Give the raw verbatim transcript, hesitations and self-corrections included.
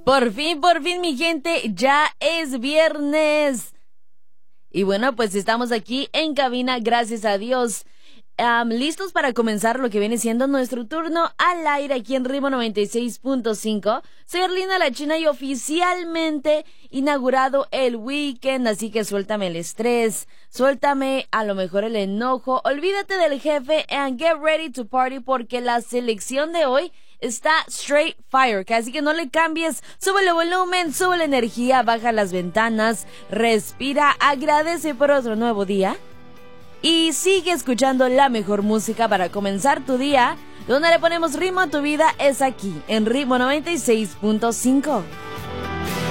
Por fin, por fin, mi gente, ya es viernes. Y bueno, pues estamos aquí en cabina, gracias a Dios. Um, listos para comenzar lo que viene siendo nuestro turno al aire aquí en Ritmo noventa y seis punto cinco. Soy Arlinda La China y oficialmente inaugurado el weekend, así que suéltame el estrés, suéltame a lo mejor el enojo, olvídate del jefe and get ready to party porque la selección de hoy está straight fire, así que no le cambies, sube el volumen, sube la energía, baja las ventanas, respira, agradece por otro nuevo día. Y sigue escuchando la mejor música para comenzar tu día. Donde le ponemos ritmo a tu vida es aquí, en Ritmo noventa y seis punto cinco.